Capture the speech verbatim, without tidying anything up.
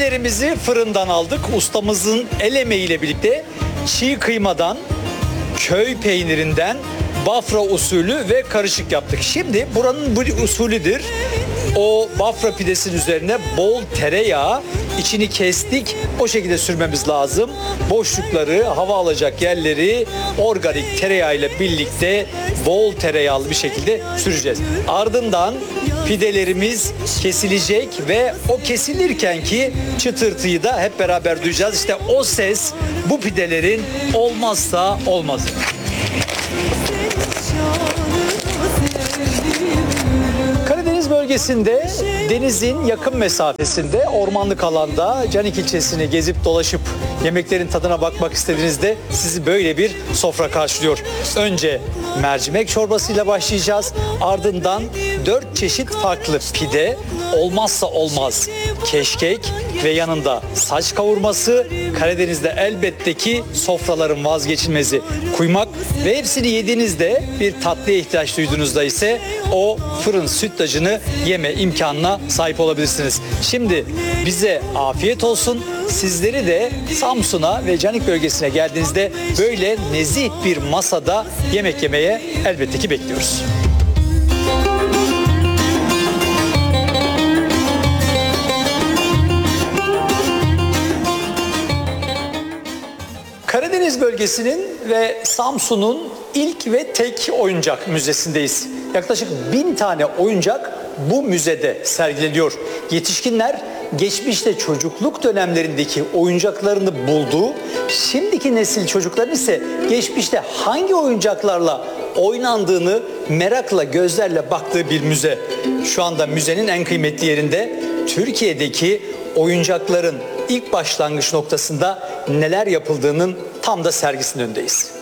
Pidelerimizi fırından aldık. Ustamızın el emeğiyle birlikte çiğ kıymadan, köy peynirinden, Bafra usulü ve karışık yaptık. Şimdi buranın bu usulüdür. O Bafra pidesinin üzerine bol tereyağı, içini kestik. O şekilde sürmemiz lazım. Boşlukları, hava alacak yerleri organik tereyağı ile birlikte bol tereyağlı bir şekilde süreceğiz. Ardından pidelerimiz kesilecek ve o kesilirken ki çıtırtıyı da hep beraber duyacağız. İşte o ses bu pidelerin olmazsa olmazı. Karadeniz bölgesinde denizin yakın mesafesinde ormanlık alanda Canik ilçesini gezip dolaşıp yemeklerin tadına bakmak istediğinizde sizi böyle bir sofra karşılıyor. Önce mercimek çorbasıyla başlayacağız. Ardından dört çeşit farklı pide, olmazsa olmaz keşkek ve yanında saç kavurması. Karadeniz'de elbette ki sofraların vazgeçilmezi kuymak ve hepsini yediğinizde bir tatlıya ihtiyaç duyduğunuzda ise o fırın sütlacını yeme imkanına sahip olabilirsiniz. Şimdi bize afiyet olsun. Sizleri de Samsun'a ve Canik bölgesine geldiğinizde böyle nezih bir masada yemek yemeye elbette ki bekliyoruz. Karadeniz bölgesinin ve Samsun'un ilk ve tek oyuncak müzesindeyiz. Yaklaşık bin tane oyuncak bu müzede sergileniyor. Yetişkinler geçmişte çocukluk dönemlerindeki oyuncaklarını bulduğu, şimdiki nesil çocukların ise geçmişte hangi oyuncaklarla oynandığını merakla gözlerle baktığı bir müze. Şu anda müzenin en kıymetli yerinde Türkiye'deki oyuncakların ilk başlangıç noktasında neler yapıldığının tam da sergisinin önündeyiz.